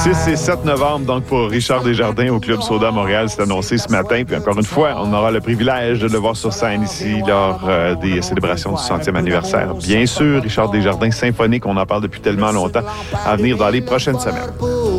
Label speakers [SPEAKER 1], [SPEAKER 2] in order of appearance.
[SPEAKER 1] 6 et 7 novembre, donc, pour Richard Desjardins au Club Soda Montréal, c'est annoncé ce matin. Puis encore une fois, on aura le privilège de le voir sur scène ici lors des célébrations du 100e anniversaire. Bien sûr, Richard Desjardins symphonique, on en parle depuis tellement longtemps, à venir dans les prochaines semaines.